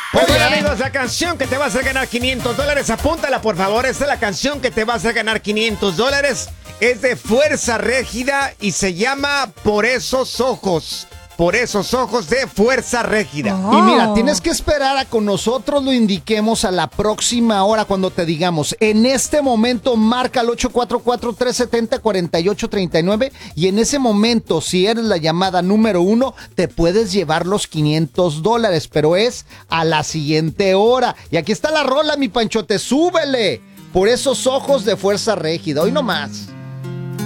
Muy Muy bien, bien. amigos, la canción que te va a hacer ganar $500, apúntala por favor. Esta es la canción que te va a hacer ganar $500. Es de Fuerza Régida y se llama Por esos ojos. Por esos ojos de Fuerza Régida. Y mira, tienes que esperar a que nosotros lo indiquemos a la próxima hora cuando te digamos. En este momento marca al 844-370-4839 y en ese momento, si eres la llamada número 1, te puedes llevar los $500, pero es a la siguiente hora. Y aquí está la rola, mi Panchote, súbele. Por esos ojos de Fuerza Régida. Hoy nomás.